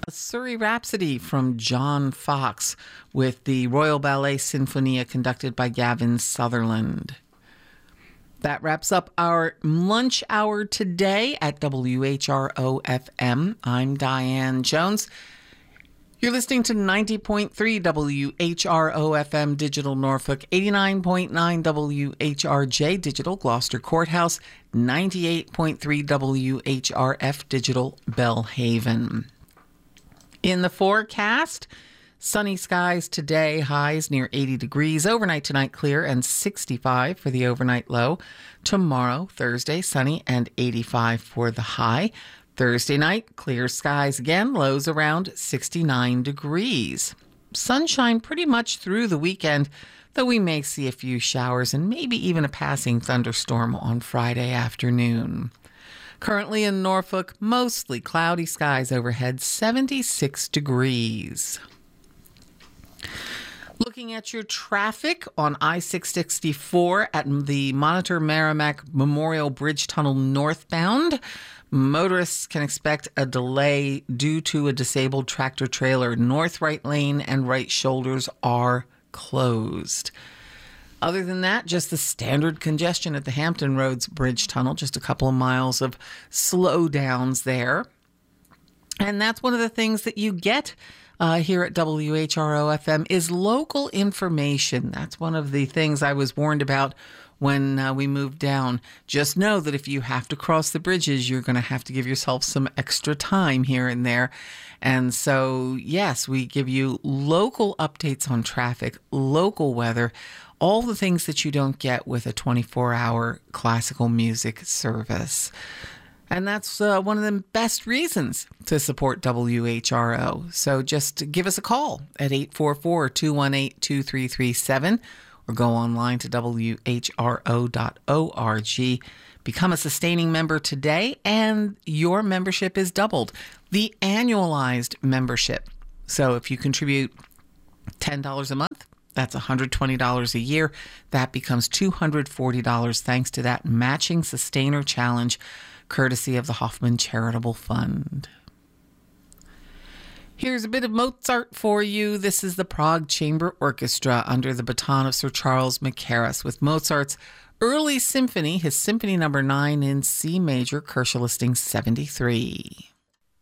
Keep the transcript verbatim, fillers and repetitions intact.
Surrey Rhapsody from John Fox with the Royal Ballet Sinfonia conducted by Gavin Sutherland. That wraps up our lunch hour today at W H R O F M. I'm Diane Jones. You're listening to ninety point three W H R O F M Digital Norfolk, eighty-nine point nine W H R J Digital Gloucester Courthouse, ninety-eight point three W H R F Digital Bellhaven. In the forecast, sunny skies today, highs near eighty degrees. Overnight tonight, clear and sixty-five for the overnight low. Tomorrow, Thursday, sunny and eighty-five for the high. Thursday night, clear skies again, lows around sixty-nine degrees. Sunshine pretty much through the weekend, though we may see a few showers and maybe even a passing thunderstorm on Friday afternoon. Currently in Norfolk, mostly cloudy skies overhead, seventy-six degrees. Looking at your traffic on I six sixty-four at the Monitor Merrimack Memorial Bridge Tunnel northbound, motorists can expect a delay due to a disabled tractor trailer. North right lane and right shoulders are closed. Other than that, just the standard congestion at the Hampton Roads Bridge Tunnel, just a couple of miles of slowdowns there. And that's one of the things that you get uh, here at W H R O F M is local information. That's one of the things I was warned about when uh, we moved down. Just know that if you have to cross the bridges, you're going to have to give yourself some extra time here and there. And so, yes, we give you local updates on traffic, local weather, all the things that you don't get with a twenty-four hour classical music service. And that's uh, one of the best reasons to support W H R O. So just give us a call at eight four four, two one eight, two three three seven or go online to W H R O dot org. Become a sustaining member today and your membership is doubled. The annualized membership. So if you contribute ten dollars a month, that's one hundred twenty dollars a year. That becomes two hundred forty dollars thanks to that matching sustainer challenge, courtesy of the Hoffman Charitable Fund. Here's a bit of Mozart for you. This is the Prague Chamber Orchestra under the baton of Sir Charles Mackerras with Mozart's early symphony, his Symphony Number nine in C major, Korsche listing seventy-three.